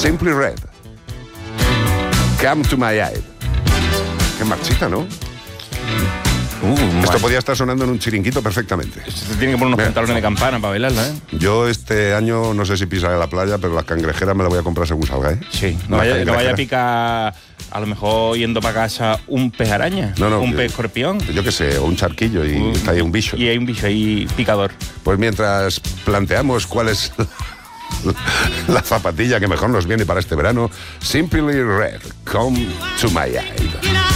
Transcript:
Simply Red. Come to my aid. Qué marchita, ¿no? Esto podía estar sonando en un chiringuito perfectamente. Esto tiene que poner unos pantalones de campana para bailarla, ¿eh? Yo este año no sé si pisaré la playa, pero las cangrejeras me las voy a comprar según salga, ¿eh? Sí. No vaya a picar, a lo mejor yendo para casa, un pez araña, un pez escorpión. Yo qué sé, o un charquillo y está ahí un bicho. Y hay un bicho ahí picador. Pues mientras planteamos cuál es la zapatilla que mejor nos viene para este verano, Simply Red, Come to my aid.